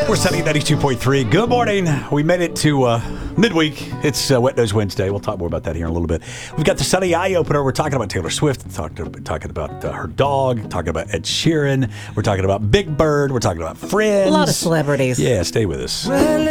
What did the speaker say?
We're Sunny 92.3. Good morning. We made it to midweek. It's Wet Nose Wednesday. We'll talk more about that here in a little bit. We've got the Sunny Eye Opener. We're talking about Taylor Swift. Talking about her dog. Talking about Ed Sheeran. We're talking about Big Bird. We're talking about Friends. A lot of celebrities. Yeah, stay with us. Well,